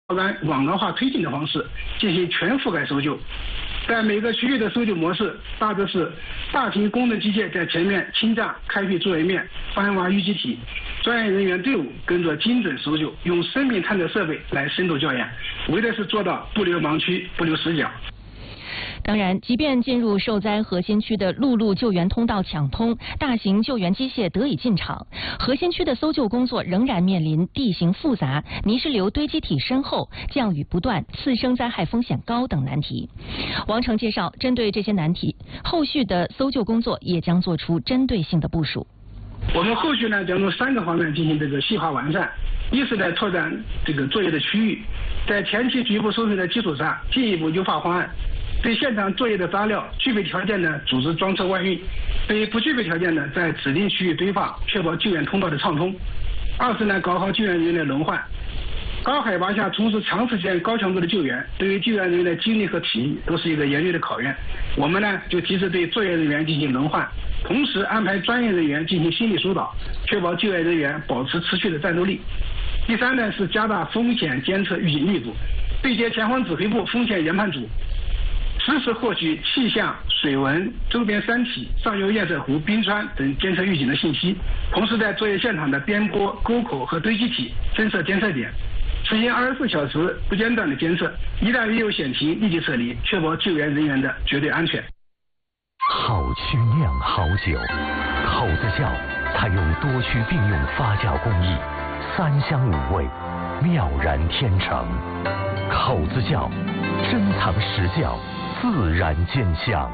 按网络化推进的方式进行全覆盖搜救。在每个区域的搜救模式大致是：大型功能机械在前面清障、开辟作业面、翻挖淤积体，专业人员队伍跟着精准搜救，用生命探测设备来深度校验，为的是做到不留盲区、不留死角。 当然，即便进入受灾核心区的陆路救援通道抢通，大型救援机械得以进场，核心区的搜救工作仍然面临地形复杂、泥石流堆积体深厚、降雨不断、次生灾害风险高等难题。王成介绍，针对这些难题，后续的搜救工作也将做出针对性的部署。 我们后续呢，将从3个方面进行细化完善。一是在拓展作业的区域，在前期局部搜索的基础上，进一步优化方案。对现场作业的杂料具备条件呢，组织装车外运；对不具备条件呢，在指定区域堆放，确保救援通道的畅通。二是呢，搞好救援人员的轮换。高海拔下从事长时间高强度的救援，对于救援人员的精力和体力都是一个严厉的考验。我们呢，就及时对作业人员进行轮换，同时安排专业人员进行心理疏导，确保救援人员保持持续的战斗力。第三呢，是加大风险监测预警力度，对接前方指挥部风险研判组，实时获取气象、水文、周边山体、上游堰塞湖、冰川等监测预警的信息，同时在作业现场的边坡、沟口和堆积体增设监测点，实行24小时不间断的监测，一旦遇有险情立即撤离，确保救援人员的绝对安全。 好曲酿好酒，口子窖采用多区并用发酵工艺，3香5味，妙然天成。口子窖，珍藏实窖，自然见香。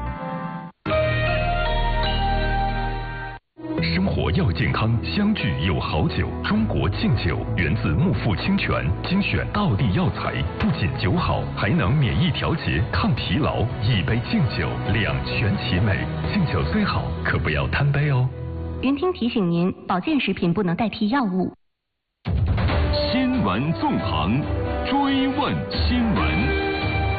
生活要健康，相聚有好酒。中国敬酒源自木富清泉，精选道地药材，不仅酒好，还能免疫调节、抗疲劳。一杯敬酒，两全其美。敬酒虽好，可不要贪杯哦。 云听提醒您，保健食品不能代替药物。 新闻纵横，追问新闻。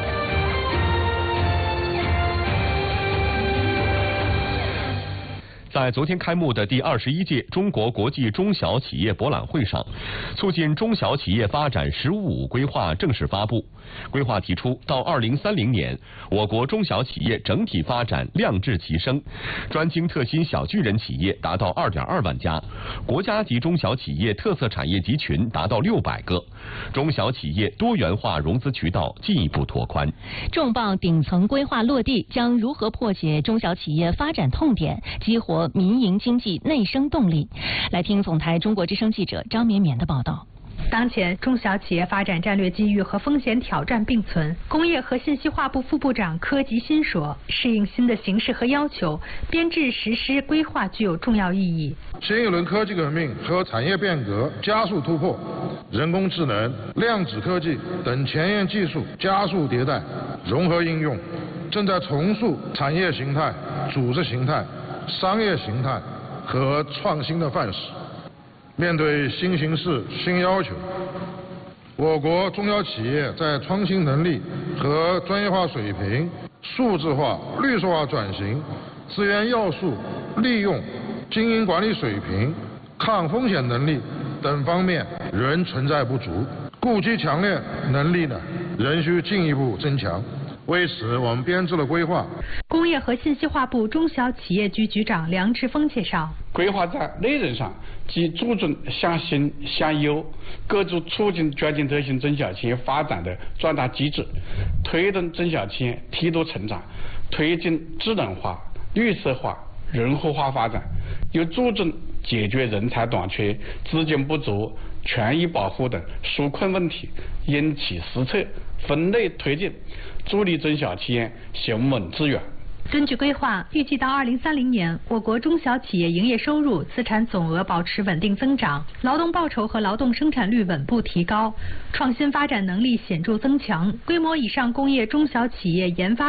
在昨天开幕的第21届中国国际中小企业博览会上，促进中小企业发展“十五五”规划正式发布。规划提出，到2030年，我国中小企业整体发展量质齐升，专精特新小巨人企业达到2.2万家，国家级中小企业特色产业集群达到600个，中小企业多元化融资渠道进一步拓宽。 重磅顶层规划落地，将如何破解中小企业发展痛点，激活民营经济内生动力？来听总台中国之声记者张绵绵的报道。 当前，中小企业发展战略机遇和风险挑战并存。工业和信息化部副部长柯吉新说，适应新的形势和要求，编制实施规划具有重要意义。 新一轮科技革命和产业变革加速突破，人工智能、量子科技等前沿技术加速迭代、融合应用，正在重塑产业形态、组织形态、商业形态和创新的范式。面对新形势、新要求，我国中小企业在创新能力和专业化水平、数字化、绿色化转型、资源要素利用、经营管理水平、抗风险能力等方面仍存在不足，故其强烈能力呢，仍需进一步增强。为此，我们编制了规划。 工业和信息化部中小企业局局长梁志峰介绍， 规划在内容上即注重向新向优，构筑促进专精特新中小企业发展的壮大机制，推动中小企业梯度成长，推进智能化、绿色化、人口化发展，又注重解决人才短缺、资金不足、权益保护等纾困问题，因其施策，分类推进，助力中小企业行稳致远。 根据规划，预计到2030年，我国中小企业营业收入、资产总额保持稳定增长，劳动报酬和劳动生产率稳步提高，创新发展能力显著增强，规模以上工业中小企业研发